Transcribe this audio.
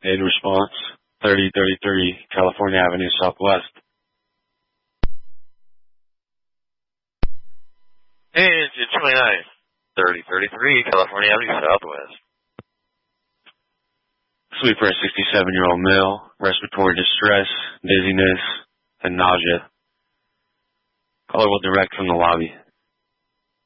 Aid response, 3033 California Avenue Southwest. Engine 29, 3033 California Avenue Southwest. Sweeper, a 67-year-old male, respiratory distress, dizziness, and nausea. Caller will direct from the lobby.